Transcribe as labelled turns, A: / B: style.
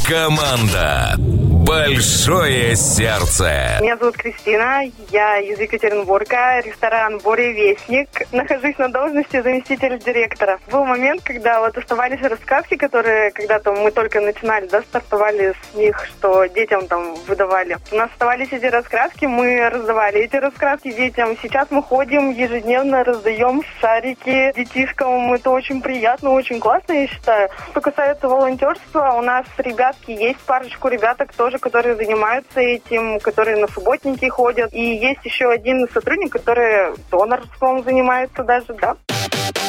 A: Команда «Большое сердце».
B: Меня зовут Кристина, я из Екатеринбурга, ресторан «Буревестник». Нахожусь на должности заместителя директора. Был момент, когда вот оставались раскраски, которые когда-то мы только начинали, стартовали с них, что детям там выдавали. У нас оставались эти раскраски, мы раздавали эти раскраски детям. Сейчас мы ходим ежедневно, раздаем шарики детишкам. Это очень приятно, очень классно, я считаю. Что касается волонтерства, у нас ребятки, есть парочку ребяток тоже, которые занимаются этим, которые на субботники ходят. И есть еще один сотрудник, который донорством занимается даже, да.